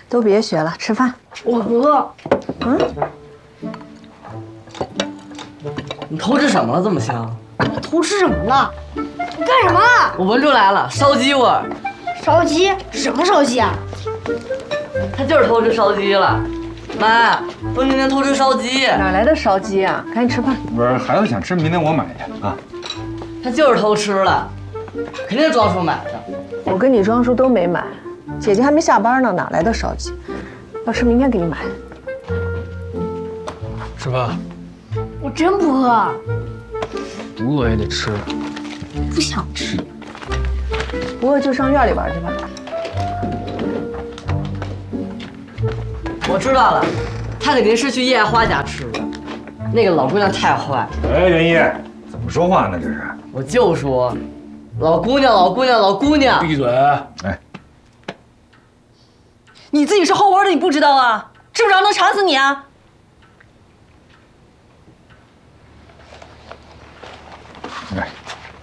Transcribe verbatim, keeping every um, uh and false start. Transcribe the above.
都别学了，吃饭。 我不饿。 嗯？ 你偷吃什么了？这么香？ 我偷吃什么了？你干什么？ 我闻出来了，烧鸡味儿。 烧鸡？什么烧鸡啊？ 他就是偷吃烧鸡了。妈，冬天天偷吃烧鸡， 哪来的烧鸡啊？赶紧吃饭。 不是，孩子想吃，明天我买去啊。 他就是偷吃了，肯定是庄叔买的。 我跟你庄叔都没买，姐姐还没下班呢，哪来的烧鸡？要吃明天给你买。 吃吧， 我真不饿。 不饿也得吃。 不想吃。 不饿就上院里玩去吧。 我知道了，他肯定是去叶爱花家吃的。那个老姑娘太坏。 哎，袁一，怎么说话呢？这是。 我就说，老姑娘，老姑娘，老姑娘。 闭嘴！ 哎， 你自己是后窝的，你不知道啊？知不知道能馋死你啊？ 哎。